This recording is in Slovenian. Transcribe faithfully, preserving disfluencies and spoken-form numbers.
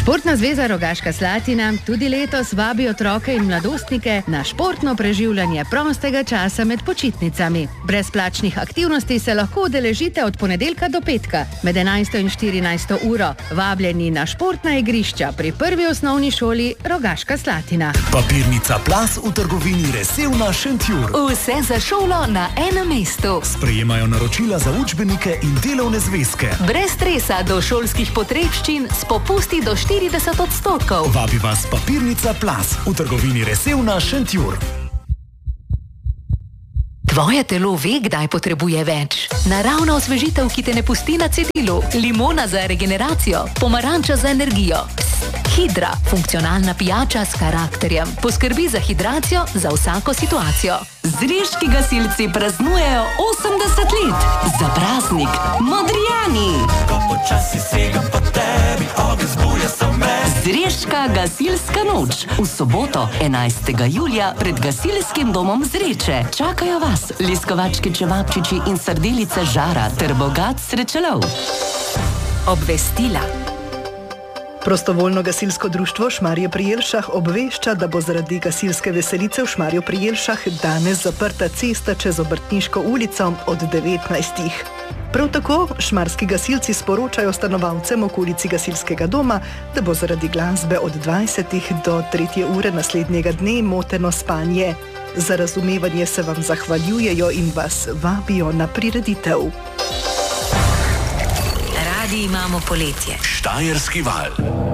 Športna zveza Rogaška Slatina tudi letos vabi otroke in mladostnike na športno preživljanje prostega časa med počitnicami. Brezplačnih aktivnosti se lahko udeležite od ponedeljka do petka med enajsto in štirinajsto uro. Vabljeni na športna igrišča pri prvi osnovni šoli Rogaška Slatina. Papirnica Plas v trgovini Resevna Šentjur. Vse za šolo na enem mestu. Sprejemajo naročila za učbenike in delovne zvezke. Brez stresa do šolskih potrebščin s popusti do štirideset odstotkov. Vabi vas Papirnica Plas v trgovini Resevna Šentjur. Tvoje telo ve, kdaj potrebuje več. Naravna osvežitev, ki te ne pusti na cedilu. Limona za regeneracijo. Pomaranča za energijo. Hidra, funkcionalna pijača s karakterjem. Poskrbi za hidracijo za vsako situacijo. Zreški gasilci praznujejo osemdeset let. Za praznik Modrijani. Ko počasi segam po tebi, ogenj zbuja se v meni. Zreška gasilska noč. V soboto, enajstega julija, pred gasilskim domom Zreče. Čakajo vas liskovački čevapčiči in sardelice žara ter bogat srečelov. Obvestila. Prostovoljno gasilsko društvo Šmarje pri Jelšah obvešča, da bo zaradi gasilske veselice v Šmarju pri Jelšah danes zaprta cesta čez Obrtniško ulico od devetnajstih. Prav tako šmarski gasilci sporočajo stanovalcem v okolici gasilskega doma, da bo zaradi glasbe od dvajsetih do tretje ure naslednjega dne moteno spanje. Za razumevanje se vam zahvaljujejo in vas vabijo na prireditev. Radi imamo poletje. Štajerski val.